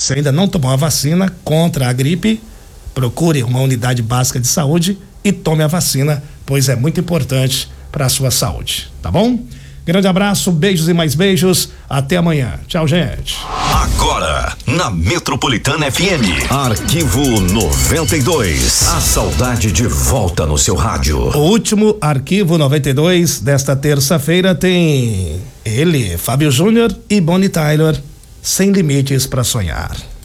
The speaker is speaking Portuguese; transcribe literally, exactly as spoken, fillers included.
Se ainda não tomou a vacina contra a gripe, procure uma unidade básica de saúde e tome a vacina, pois é muito importante para a sua saúde, tá bom? Grande abraço, beijos e mais beijos, até amanhã. Tchau, gente. Agora, na Metropolitana F M, Arquivo noventa e dois. A saudade de volta no seu rádio. O último Arquivo noventa e dois desta terça-feira tem ele, Fábio Júnior e Bonnie Tyler, Sem Limites para Sonhar.